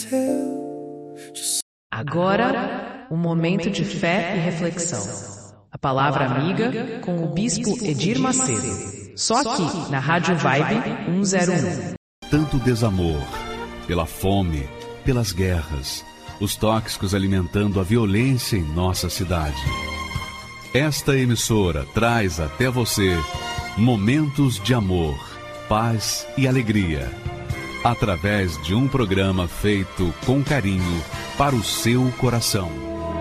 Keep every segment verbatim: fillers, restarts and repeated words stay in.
Agora, um momento de fé e reflexão. A palavra amiga com o Bispo Edir Macedo. Só aqui, na Rádio Vibe cento e um. Tanto desamor, pela fome, pelas guerras, os tóxicos alimentando a violência em nossa cidade. Esta emissora traz até você momentos de amor, paz e alegria, através de um programa feito com carinho para o seu coração.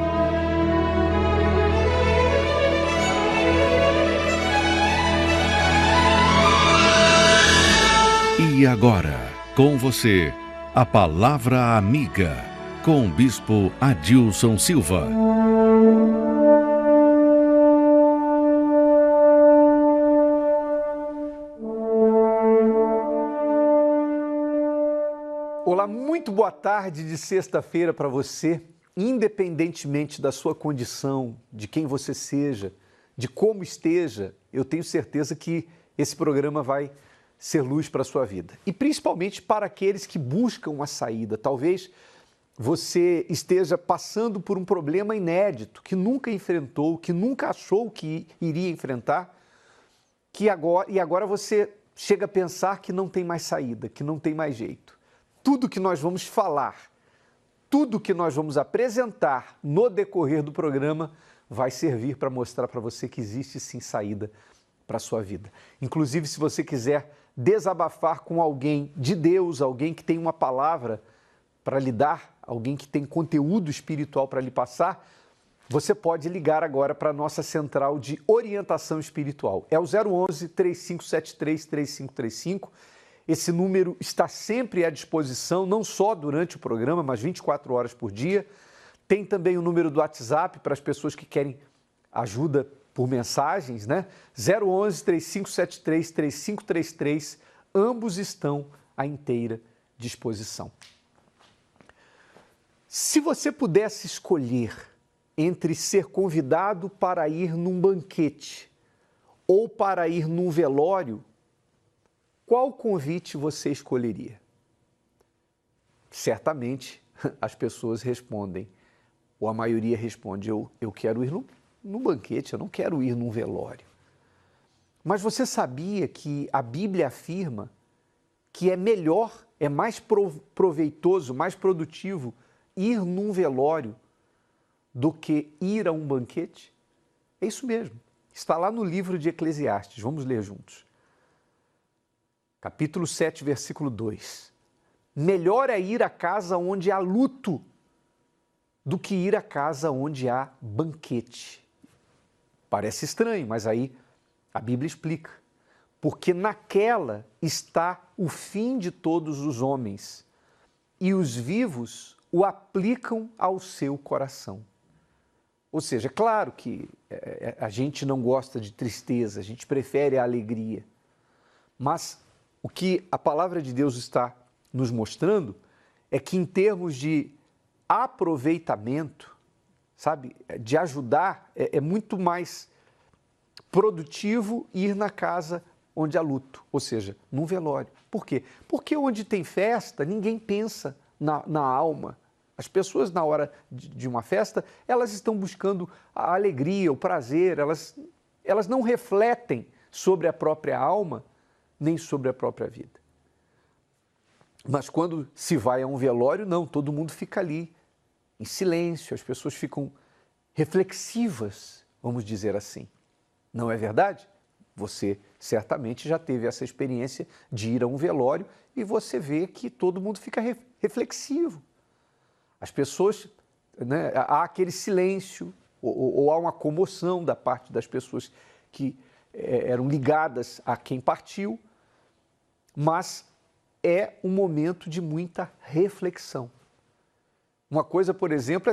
E agora, com você, a Palavra Amiga, com o Bispo Adilson Silva. Olá, muito boa tarde de sexta-feira para você, independentemente da sua condição, de quem você seja, de como esteja, eu tenho certeza que esse programa vai ser luz para a sua vida. E principalmente para aqueles que buscam uma saída. Talvez você esteja passando por um problema inédito, que nunca enfrentou, que nunca achou que iria enfrentar, que agora, e agora você chega a pensar que não tem mais saída, que não tem mais jeito. Tudo que nós vamos falar, tudo que nós vamos apresentar no decorrer do programa vai servir para mostrar para você que existe sim saída para a sua vida. Inclusive, se você quiser desabafar com alguém de Deus, alguém que tem uma palavra para lhe dar, alguém que tem conteúdo espiritual para lhe passar, você pode ligar agora para a nossa central de orientação espiritual. É o zero onze, três cinco sete três, três cinco três cinco. Esse número está sempre à disposição, não só durante o programa, mas vinte e quatro horas por dia. Tem também o número do WhatsApp para as pessoas que querem ajuda por mensagens, né? zero onze, três cinco sete três, três cinco três três. Ambos estão à inteira disposição. Se você pudesse escolher entre ser convidado para ir num banquete ou para ir num velório, qual convite você escolheria? Certamente as pessoas respondem, ou a maioria responde, eu, eu quero ir no, no banquete, eu não quero ir num velório. Mas você sabia que a Bíblia afirma que é melhor, é mais proveitoso, mais produtivo ir num velório do que ir a um banquete? É isso mesmo, está lá no livro de Eclesiastes, vamos ler juntos. Capítulo sete, versículo dois. Melhor é ir à casa onde há luto do que ir à casa onde há banquete. Parece estranho, mas aí a Bíblia explica. Porque naquela está o fim de todos os homens, e os vivos o aplicam ao seu coração. Ou seja, é claro que é, a gente não gosta de tristeza, a gente prefere a alegria, mas o que a palavra de Deus está nos mostrando é que em termos de aproveitamento, sabe, de ajudar, é, é muito mais produtivo ir na casa onde há luto, ou seja, num velório. Por quê? Porque onde tem festa, ninguém pensa na, na alma. As pessoas, na hora de, de uma festa, elas estão buscando a alegria, o prazer, elas, elas não refletem sobre a própria alma, nem sobre a própria vida. Mas quando se vai a um velório, não, todo mundo fica ali, em silêncio, as pessoas ficam reflexivas, vamos dizer assim. Não é verdade? Você certamente já teve essa experiência de ir a um velório e você vê que todo mundo fica re- reflexivo. As pessoas, né, há aquele silêncio, ou, ou há uma comoção da parte das pessoas que é, eram ligadas a quem partiu, mas é um momento de muita reflexão. Uma coisa, por exemplo, é